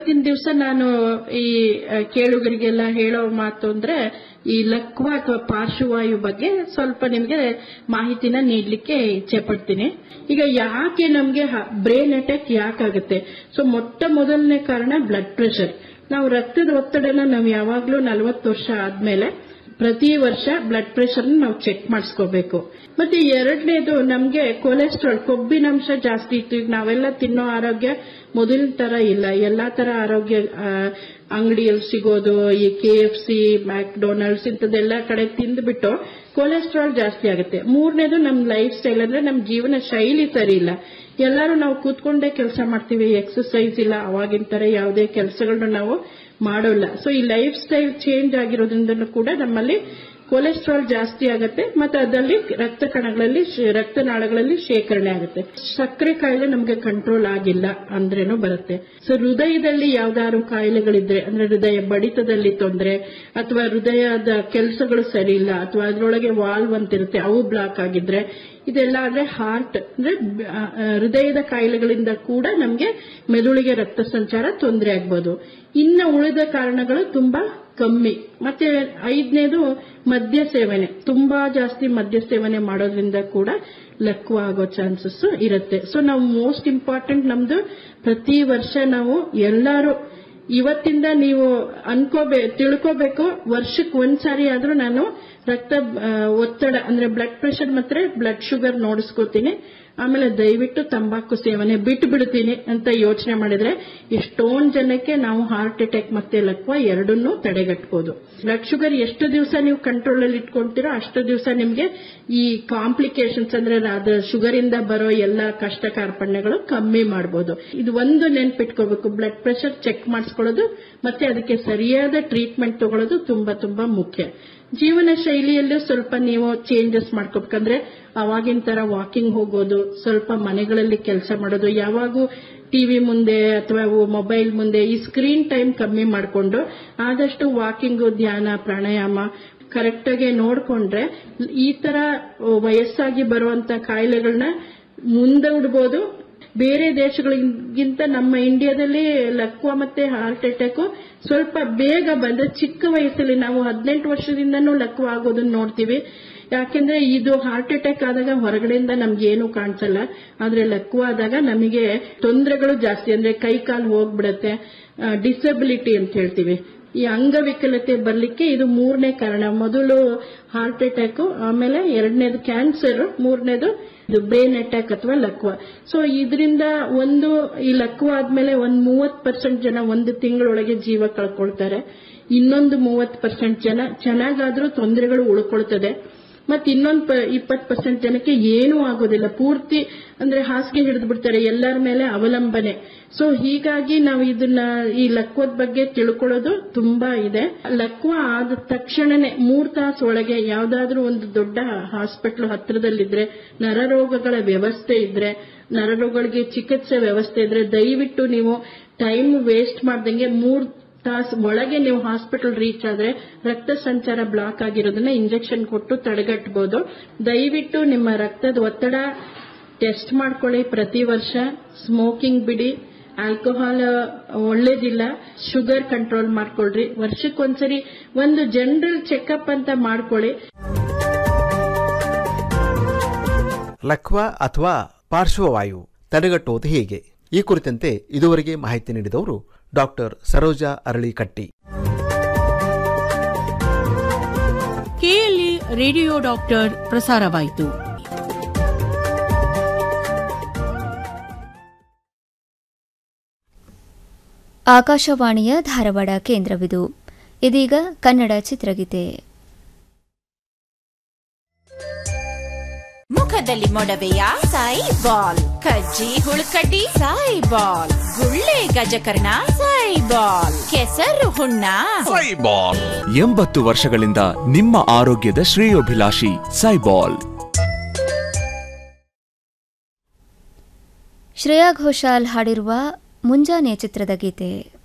ಇವತ್ತಿನ ದಿವಸ ನಾನು ಈ ಕೇಳುಗರಿಗೆಲ್ಲ ಹೇಳೋ ಮಾತು ಅಂದ್ರೆ ಈ ಲಕ್ವ ಅಥವಾ ಪಾರ್ಶ್ವವಾಯು ಬಗ್ಗೆ ಸ್ವಲ್ಪ ನಿಮ್ಗೆ ಮಾಹಿತಿನ ನೀಡಲಿಕ್ಕೆ ಇಚ್ಛೆ ಪಡ್ತೀನಿ. ಈಗ ಯಾಕೆ ನಮ್ಗೆ ಬ್ರೈನ್ ಅಟ್ಯಾಕ್ ಯಾಕಾಗುತ್ತೆ? ಸೊ ಮೊದಲನೇ ಕಾರಣ ಬ್ಲಡ್ ಪ್ರೆಷರ್. ನಾವು ರಕ್ತದ ಒತ್ತಡನ ನಾವು ಯಾವಾಗ್ಲೂ 40 ವರ್ಷ ಆದ್ಮೇಲೆ ಪ್ರತಿ ವರ್ಷ ಬ್ಲಡ್ ಪ್ರೆಷರ್ ನಾವು ಚೆಕ್ ಮಾಡಿಸ್ಕೋಬೇಕು. ಮತ್ತೆ ಎರಡನೇದು ನಮ್ಗೆ ಕೊಲೆಸ್ಟ್ರಾಲ್, ಕೊಬ್ಬಿನಂಶ ಜಾಸ್ತಿ ಇತ್ತು. ಈಗ ನಾವೆಲ್ಲ ತಿನ್ನೋ ಆರೋಗ್ಯ ಮೊದಲಿನ ತರ ಇಲ್ಲ. ಎಲ್ಲಾ ತರ ಆರೋಗ್ಯ ಅಂಗಡಿಯಲ್ಲಿ ಸಿಗೋದು, ಈ KFC, ಮ್ಯಾಕ್ಡೊನಾಲ್ಡ್ಸ್ ಇಂಥದ್ದೆಲ್ಲ ಕಡೆ ತಿಂದ್ಬಿಟ್ಟು ಕೊಲೆಸ್ಟ್ರಾಲ್ ಜಾಸ್ತಿ ಆಗುತ್ತೆ. ಮೂರನೇದು ನಮ್ ಲೈಫ್ ಸ್ಟೈಲ್ ಅಂದ್ರೆ ನಮ್ ಜೀವನ ಶೈಲಿ ಸರಿ ಇಲ್ಲ. ಎಲ್ಲರೂ ನಾವು ಕೂತ್ಕೊಂಡೇ ಕೆಲಸ ಮಾಡ್ತೀವಿ, ಎಕ್ಸರ್ಸೈಸ್ ಇಲ್ಲ, ಅವಾಗಿನ ತರ ಯಾವುದೇ ಕೆಲಸಗಳನ್ನ ನಾವು ಮಾಡೋಲ್ಲ. ಸೊ ಈ ಲೈಫ್ ಸ್ಟೈಲ್ ಚೇಂಜ್ ಆಗಿರೋದ್ರಿಂದ ಕೂಡ ನಮ್ಮಲ್ಲಿ ಕೊಲೆಸ್ಟ್ರಾಲ್ ಜಾಸ್ತಿ ಆಗುತ್ತೆ. ಮತ್ತೆ ಅದರಲ್ಲಿ ರಕ್ತನಾಳಗಳಲ್ಲಿ ಶೇಖರಣೆ ಆಗುತ್ತೆ. ಸಕ್ಕರೆ ಕಾಯಿಲೆ ನಮಗೆ ಕಂಟ್ರೋಲ್ ಆಗಿಲ್ಲ ಅಂದ್ರೇನು ಬರುತ್ತೆ. ಸೊ ಹೃದಯದಲ್ಲಿ ಯಾವ್ದಾದ್ರು ಕಾಯಿಲೆಗಳಿದ್ರೆ ಅಂದ್ರೆ ಹೃದಯ ಬಡಿತದಲ್ಲಿ ತೊಂದರೆ, ಅಥವಾ ಹೃದಯದ ಕೆಲಸಗಳು ಸರಿ ಇಲ್ಲ, ಅಥವಾ ಅದರೊಳಗೆ ವಾಲ್ವ್ ಅಂತಿರುತ್ತೆ ಅವು ಬ್ಲಾಕ್ ಆಗಿದ್ರೆ, ಇದೆಲ್ಲ ಆದ್ರೆ ಹಾರ್ಟ್ ಅಂದ್ರೆ ಹೃದಯದ ಕಾಯಿಲೆಗಳಿಂದ ಕೂಡ ನಮ್ಗೆ ಮೆದುಳಿಗೆ ರಕ್ತ ಸಂಚಾರ ತೊಂದರೆ ಆಗ್ಬೋದು. ಇನ್ನು ಉಳಿದ ಕಾರಣಗಳು ತುಂಬಾ ಕಮ್ಮಿ. ಮತ್ತೆ 5ನೇದು ಮದ್ಯ ಸೇವನೆ. ತುಂಬಾ ಜಾಸ್ತಿ ಮದ್ಯ ಸೇವನೆ ಮಾಡೋದ್ರಿಂದ ಕೂಡ ಲಕ್ವ ಆಗೋ ಚಾನ್ಸಸ್ ಇರುತ್ತೆ. ಸೊ ನಾವು ಮೋಸ್ಟ್ ಇಂಪಾರ್ಟೆಂಟ್ ನಮ್ದು ಪ್ರತಿ ವರ್ಷ ನಾವು ಎಲ್ಲರೂ ಇವತ್ತಿಂದ ನೀವು ತಿಳ್ಕೋಬೇಕು, ವರ್ಷಕ್ಕೆ ಒಂದ್ಸಾರಿ ಆದ್ರೂ ನಾನು ರಕ್ತ ಒತ್ತಡ ಅಂದ್ರೆ ಬ್ಲಡ್ ಪ್ರೆಷರ್ ಮತ್ತೆ ಬ್ಲಡ್ ಶುಗರ್ ನೋಡಿಸ್ಕೋತೀನಿ. ಆಮೇಲೆ ದಯವಿಟ್ಟು ತಂಬಾಕು ಸೇವನೆ ಬಿಟ್ಟು ಬಿಡ್ತೀನಿ ಅಂತ ಯೋಚನೆ ಮಾಡಿದ್ರೆ ಎಷ್ಟೊಂದು ಜನಕ್ಕೆ ನಾವು ಹಾರ್ಟ್ ಅಟ್ಯಾಕ್ ಮತ್ತೆ ಲಕ್ವ ಎರಡನ್ನೂ ತಡೆಗಟ್ಟಬಹುದು. ಬ್ಲಡ್ ಶುಗರ್ ಎಷ್ಟು ದಿವಸ ನೀವು ಕಂಟ್ರೋಲ್ ಅಲ್ಲಿ ಇಟ್ಕೊಂತೀರೋ ಅಷ್ಟು ದಿವಸ ನಿಮ್ಗೆ ಈ ಕಾಂಪ್ಲಿಕೇಶನ್ಸ್ ಅಂದ್ರೆ ಅದು ಶುಗರ್ ಇಂದ ಬರೋ ಎಲ್ಲ ಕಷ್ಟ ಕಾರ್ಪಣ್ಯಗಳು ಕಮ್ಮಿ ಮಾಡಬಹುದು. ಇದು ಒಂದು ನೆನ್ಪಿಟ್ಕೋಬೇಕು, ಬ್ಲಡ್ ಪ್ರೆಷರ್ ಚೆಕ್ ಮಾಡಿಸ್ಕೊಳ್ಳೋದು ಮತ್ತೆ ಅದಕ್ಕೆ ಸರಿಯಾದ ಟ್ರೀಟ್ಮೆಂಟ್ ತಗೊಳ್ಳೋದು ತುಂಬಾ ತುಂಬಾ ಮುಖ್ಯ. ಜೀವನ ಶೈಲಿಯಲ್ಲೂ ಸ್ವಲ್ಪ ನೀವು ಚೇಂಜಸ್ ಮಾಡ್ಕೋಬೇಕಂದ್ರೆ ಅವಾಗಿನ ತರ ವಾಕಿಂಗ್ ಹೋಗೋದು, ಸ್ವಲ್ಪ ಮನೆಗಳಲ್ಲಿ ಕೆಲಸ ಮಾಡೋದು, ಯಾವಾಗೂ ಟಿವಿ ಮುಂದೆ ಅಥವಾ ಮೊಬೈಲ್ ಮುಂದೆ ಈ ಸ್ಕ್ರೀನ್ ಟೈಮ್ ಕಮ್ಮಿ ಮಾಡಿಕೊಂಡು ಆದಷ್ಟು ವಾಕಿಂಗ್, ಧ್ಯಾನ, ಪ್ರಾಣಾಯಾಮ ಕರೆಕ್ಟ್ ಆಗಿ ನೋಡ್ಕೊಂಡ್ರೆ ಈ ತರ ವಯಸ್ಸಾಗಿ ಬರುವಂತ ಕಾಯಿಲೆಗಳನ್ನ ಮುಂದೂಡಬಹುದು. ಬೇರೆ ದೇಶಗಳಿಗಿಂತ ನಮ್ಮ ಇಂಡಿಯಾದಲ್ಲಿ ಲಕ್ವ ಮತ್ತೆ ಹಾರ್ಟ್ ಅಟ್ಯಾಕ್ ಸ್ವಲ್ಪ ಬೇಗ ಬಂದ್ರೆ ಚಿಕ್ಕ ವಯಸ್ಸಲ್ಲಿ ನಾವು 18 ವರ್ಷದಿಂದನೂ ಲಕ್ವ ಆಗೋದನ್ನ ನೋಡ್ತೀವಿ. ಯಾಕೆಂದ್ರೆ ಇದು ಹಾರ್ಟ್ ಅಟ್ಯಾಕ್ ಆದಾಗ ಹೊರಗಡೆಯಿಂದ ನಮ್ಗೆ ಏನು ಕಾಣಿಸಲ್ಲ, ಆದ್ರೆ ಲಕ್ವ ಆದಾಗ ನಮಗೆ ತೊಂದರೆಗಳು ಜಾಸ್ತಿ. ಅಂದ್ರೆ ಕೈ ಕಾಲು ಹೋಗ್ಬಿಡತ್ತೆ, ಡಿಸಬಿಲಿಟಿ ಅಂತ ಹೇಳ್ತೀವಿ. ಈ ಅಂಗವಿಕಲತೆ ಬರ್ಲಿಕ್ಕೆ ಇದು 3ನೇ ಕಾರಣ. ಮೊದಲು ಹಾರ್ಟ್ ಅಟ್ಯಾಕ್, ಆಮೇಲೆ 2ನೇದು ಕ್ಯಾನ್ಸರ್, 3ನೇದು ಇದು ಬ್ರೈನ್ ಅಟ್ಯಾಕ್ ಅಥವಾ ಲಕ್ವ. ಸೊ ಇದರಿಂದ ಈ ಲಕ್ವ ಆದ್ಮೇಲೆ 30% ಜನ 1 ತಿಂಗಳೊಳಗೆ ಜೀವ ಕಳ್ಕೊಳ್ತಾರೆ. ಇನ್ನೊಂದು 30% ಜನ ಚೆನ್ನಾಗಾದ್ರೂ ತೊಂದರೆಗಳು ಉಳ್ಕೊಳ್ತದೆ. ಮತ್ತೆ ಇನ್ನೊಂದು 20% ಜನಕ್ಕೆ ಏನೂ ಆಗೋದಿಲ್ಲ, ಪೂರ್ತಿ ಅಂದ್ರೆ ಹಾಸಿಗೆ ಹಿಡಿದು ಬಿಡ್ತಾರೆ, ಎಲ್ಲರ ಮೇಲೆ ಅವಲಂಬನೆ. ಸೊ ಹೀಗಾಗಿ ನಾವು ಈ ಲಕ್ವದ ಬಗ್ಗೆ ತಿಳ್ಕೊಳ್ಳೋದು ತುಂಬಾ ಇದೆ. ಲಕ್ವ ಆದ ತಕ್ಷಣನೇ 3 ತಾಸು ಒಳಗೆ ಯಾವ್ದಾದ್ರೂ ಒಂದು ದೊಡ್ಡ ಹಾಸ್ಪಿಟಲ್ ಹತ್ರದಲ್ಲಿದ್ರೆ, ನರರೋಗಗಳ ವ್ಯವಸ್ಥೆ ಇದ್ರೆ, ನರರೋಗಗಳಿಗೆ ಚಿಕಿತ್ಸೆ ವ್ಯವಸ್ಥೆ ಇದ್ರೆ ದಯವಿಟ್ಟು ನೀವು ಟೈಮ್ ವೇಸ್ಟ್ ಮಾಡ್ದಂಗೆ 3 ತಾಸು ಒಳಗೆ ನೀವು ಹಾಸ್ಪಿಟಲ್ ರೀಚ್ ಆದ್ರೆ ರಕ್ತ ಸಂಚಾರ ಬ್ಲಾಕ್ ಆಗಿರೋದನ್ನ ಇಂಜೆಕ್ಷನ್ ಕೊಟ್ಟು ತಡೆಗಟ್ಟಬಹುದು. ದಯವಿಟ್ಟು ನಿಮ್ಮ ರಕ್ತದ ಒತ್ತಡ ಟೆಸ್ಟ್ ಮಾಡ್ಕೊಳ್ಳಿ ಪ್ರತಿ ವರ್ಷ. ಸ್ಮೋಕಿಂಗ್ ಬಿಡಿ, ಆಲ್ಕೋಹಾಲ್ ಒಳ್ಳೇದಿಲ್ಲ, ಶುಗರ್ ಕಂಟ್ರೋಲ್ ಮಾಡ್ಕೊಳ್ರಿ. ವರ್ಷಕ್ಕೊಂದ್ಸರಿ ಒಂದು ಜನರಲ್ ಚೆಕ್ಅಪ್ ಅಂತ ಮಾಡ್ಕೊಳ್ಳಿ. ಲಕ್ವ ಅಥವಾ ಪಾರ್ಶ್ವವಾಯು ತಡೆಗಟ್ಟುವುದು ಹೇಗೆ? ಈ ಕುರಿತಂತೆ ಇದುವರೆಗೆ ಮಾಹಿತಿ ನೀಡಿದವರು doctor Saroja Aralikatti. KLE radio doctor ಪ್ರಸಾರವಾಯಿತು. ಆಕಾಶವಾಣಿಯ ಧಾರವಾಡ ಕೇಂದ್ರವಿದು. ಇದೀಗ ಕನ್ನಡ ಚಿತ್ರಗೀತೆ. ಮುಖದಲ್ಲಿ ಮೊಡವೆಯ ಸಾಯಿ ಬಾಲ್, ಕಜ್ಜಿ ಹುಳುಕಡ್ಡಿ ಸಾಯಿ ಬಾಲ್, ಗುಳ್ಳೆ ಗಜಕರ್ಣ ಸಾಯಿ ಬಾಲ್, ಕೆಸರು ಹುಣ್ಣ ಸಾಯಿ ಬಾಲ್. 80 ವರ್ಷಗಳಿಂದ ನಿಮ್ಮ ಆರೋಗ್ಯದ ಶ್ರೇಯೋಭಿಲಾಷಿ ಸೈಬಾಲ್. ಶ್ರೇಯಾ ಘೋಷಾಲ್ ಹಾಡಿರುವ ಮುಂಜಾನೆ ಚಿತ್ರದ ಗೀತೆ.